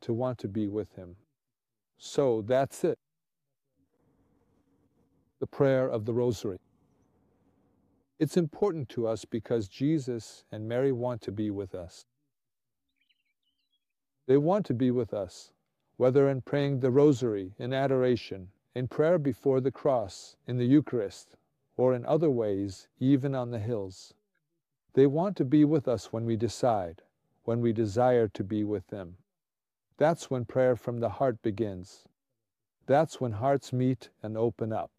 to want to be with him. So that's it. The prayer of the Rosary. It's important to us because Jesus and Mary want to be with us. They want to be with us, whether in praying the Rosary, in adoration, in prayer before the cross, in the Eucharist, or in other ways, even on the hills. They want to be with us when we decide, when we desire to be with them. That's when prayer from the heart begins. That's when hearts meet and open up.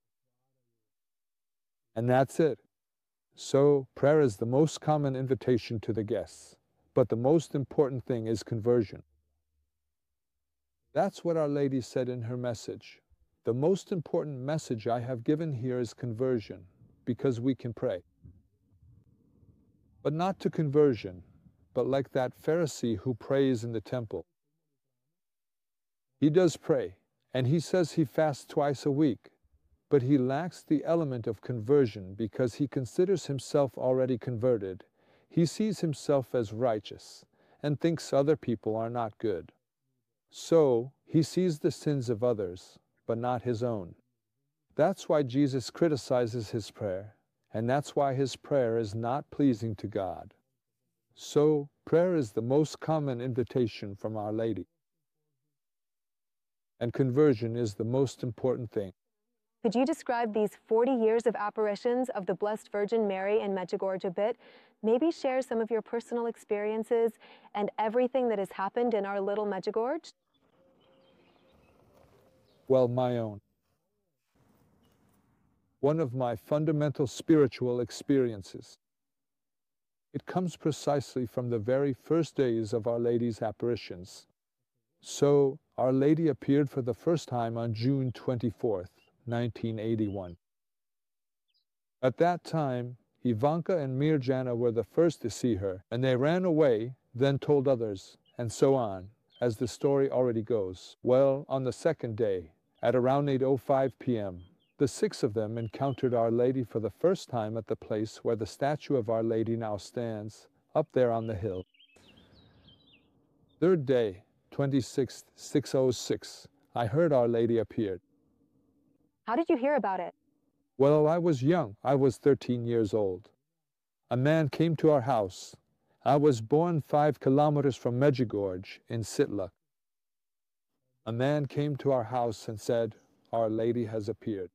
And that's it. So, prayer is the most common invitation to the guests, but the most important thing is conversion. That's what Our Lady said in her message. The most important message I have given here is conversion, because we can pray. But not to conversion, but like that Pharisee who prays in the temple. He does pray, and he says he fasts twice a week, but he lacks the element of conversion because he considers himself already converted. He sees himself as righteous and thinks other people are not good. So, he sees the sins of others, but not his own. That's why Jesus criticizes his prayer, and that's why his prayer is not pleasing to God. So, prayer is the most common invitation from Our Lady. And conversion is the most important thing. Could you describe these 40 years of apparitions of the Blessed Virgin Mary in Medjugorje a bit? Maybe share some of your personal experiences and everything that has happened in our little Medjugorje? Well, my own. One of my fundamental spiritual experiences. It comes precisely from the very first days of Our Lady's apparitions. So, Our Lady appeared for the first time on June 24th, 1981. At that time, Ivanka and Mirjana were the first to see her, and they ran away, then told others, and so on, as the story already goes. Well, on the second day, at around 8:05 p.m., the six of them encountered Our Lady for the first time at the place where the statue of Our Lady now stands, up there on the hill. Third day, 26th, 6:06, I heard Our Lady appeared. How did you hear about it? Well, I was young. I was 13 years old. A man came to our house. I was born 5 kilometers from Medjugorje in Sitlak. A man came to our house and said, Our Lady has appeared.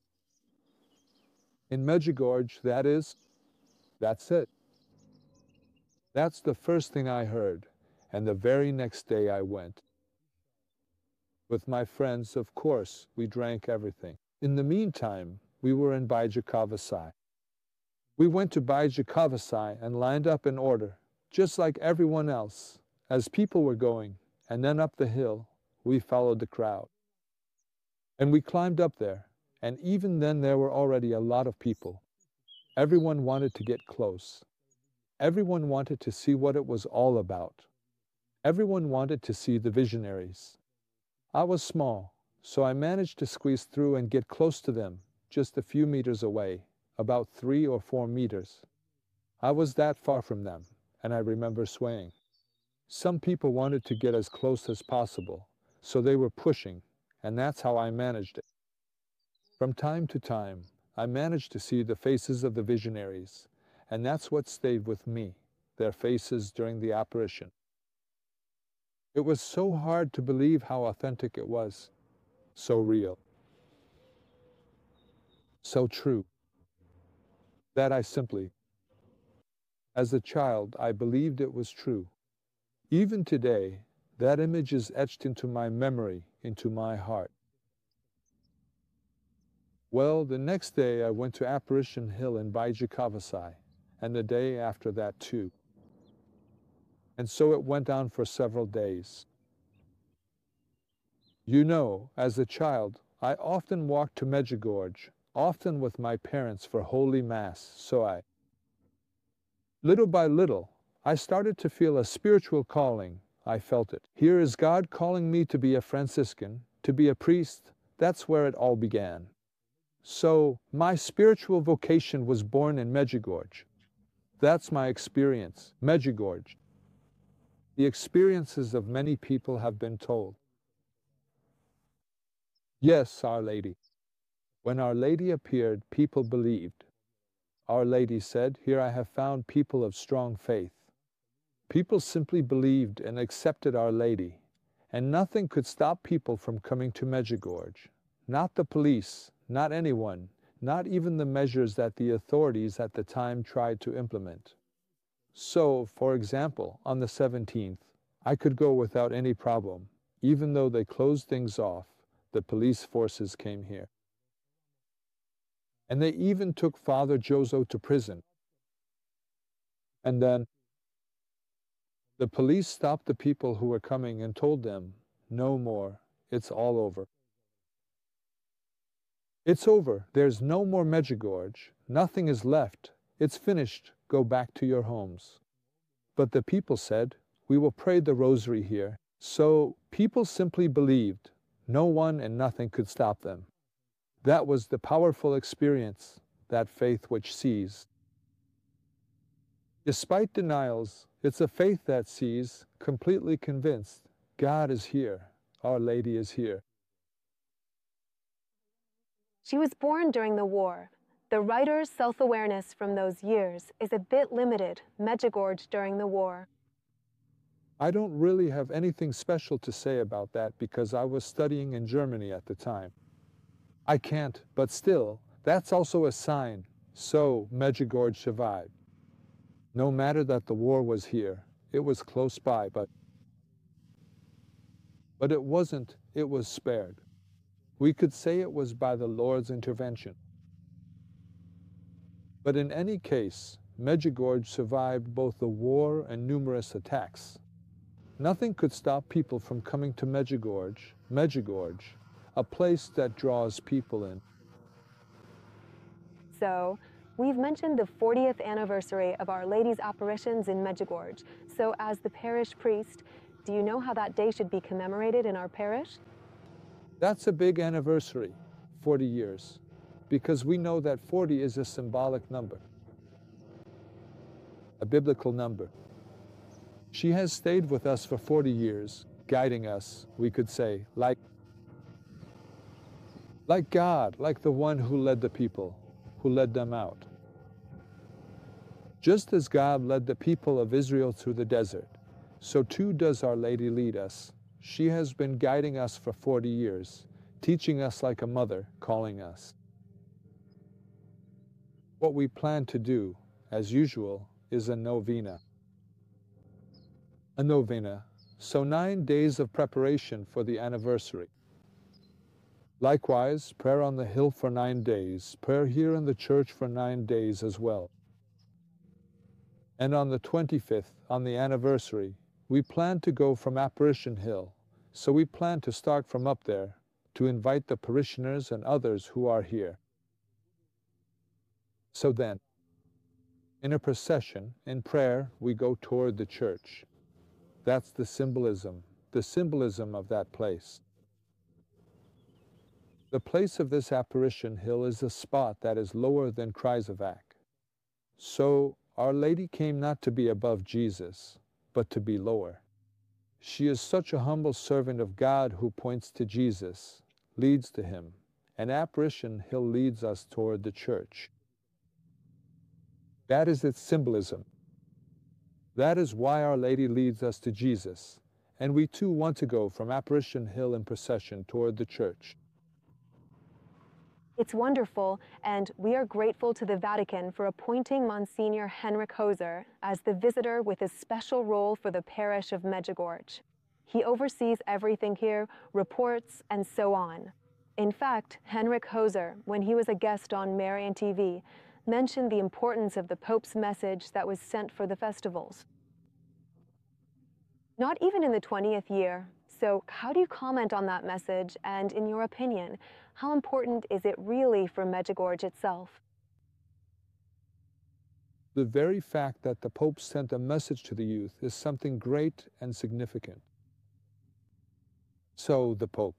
In Medjugorje, that's it. That's the first thing I heard, and the very next day I went. With my friends, of course, we drank everything. In the meantime, we were in Bajikavasai. We went to Bajikavasai and lined up in order, just like everyone else, as people were going, and then up the hill, we followed the crowd. And we climbed up there, and even then there were already a lot of people. Everyone wanted to get close. Everyone wanted to see what it was all about. Everyone wanted to see the visionaries. I was small, so I managed to squeeze through and get close to them, just a few meters away, about 3 or 4 meters. I was that far from them, and I remember swaying. Some people wanted to get as close as possible, so they were pushing, and that's how I managed it. From time to time, I managed to see the faces of the visionaries, and that's what stayed with me, their faces during the apparition. It was so hard to believe how authentic it was, so real, so true, that I simply, as a child, I believed it was true. Even today, that image is etched into my memory, into my heart. Well, the next day I went to Apparition Hill in Bajikavasai, and the day after that too. And so it went on for several days. You know, as a child, I often walked to Medjugorje, often with my parents for Holy Mass, so little by little, I started to feel a spiritual calling. I felt it. Here is God calling me to be a Franciscan, to be a priest. That's where it all began. So, my spiritual vocation was born in Medjugorje. That's my experience, Medjugorje. The experiences of many people have been told. Yes, Our Lady. When Our Lady appeared, people believed. Our Lady said, "Here I have found people of strong faith." People simply believed and accepted Our Lady, and nothing could stop people from coming to Medjugorje. Not the police, not anyone, not even the measures that the authorities at the time tried to implement. So, for example, on the 17th, I could go without any problem. Even though they closed things off, the police forces came here. And they even took Father Jozo to prison. And then the police stopped the people who were coming and told them, "No more, it's all over. It's over, there's no more Medjugorje, nothing is left, it's finished, go back to your homes." But the people said, "We will pray the rosary here." So people simply believed. No one and nothing could stop them. That was the powerful experience, that faith which sees. Despite denials, it's a faith that sees, completely convinced, God is here, Our Lady is here. She was born during the war. The writer's self-awareness from those years is a bit limited, Medjugorje during the war. I don't really have anything special to say about that because I was studying in Germany at the time. I can't, but still, that's also a sign. So Medjugorje survived. No matter that the war was here, it was close by, but it wasn't, it was spared. We could say it was by the Lord's intervention. But in any case, Medjugorje survived both the war and numerous attacks. Nothing could stop people from coming to Medjugorje, a place that draws people in. So, we've mentioned the 40th anniversary of Our Lady's apparitions in Medjugorje. So as the parish priest, do you know how that day should be commemorated in our parish? That's a big anniversary, 40 years, because we know that 40 is a symbolic number, a biblical number. She has stayed with us for 40 years, guiding us, we could say, like God, like the one who led the people, who led them out. Just as God led the people of Israel through the desert, so too does Our Lady lead us. She has been guiding us for 40 years, teaching us like a mother, calling us. What we plan to do, as usual, is a novena. A novena, so 9 days of preparation for the anniversary. Likewise, prayer on the hill for 9 days, prayer here in the church for 9 days as well. And on the 25th, on the anniversary, we plan to go from Apparition Hill, so we plan to start from up there to invite the parishioners and others who are here. So then, in a procession, in prayer, we go toward the church. That's the symbolism of that place. The place of this Apparition Hill is a spot that is lower than Kruisevac. So Our Lady came not to be above Jesus, but to be lower. She is such a humble servant of God who points to Jesus, leads to him, and Apparition Hill leads us toward the church. That is its symbolism. That is why Our Lady leads us to Jesus, and we too want to go from Apparition Hill in procession toward the church. It's wonderful, and we are grateful to the Vatican for appointing Monsignor Henrik Hoser as the visitor with a special role for the parish of Medjugorje. He oversees everything here, reports, and so on. In fact, Henrik Hoser, when he was a guest on Marian TV, mentioned the importance of the Pope's message that was sent for the festivals. Not even in the 20th year. So how do you comment on that message, and in your opinion, how important is it really for Medjugorje itself? The very fact that the Pope sent a message to the youth is something great and significant. So, the Pope.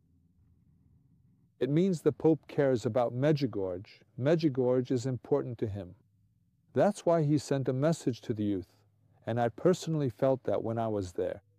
It means the Pope cares about Medjugorje. Medjugorje is important to him. That's why he sent a message to the youth, And I personally felt that when I was there.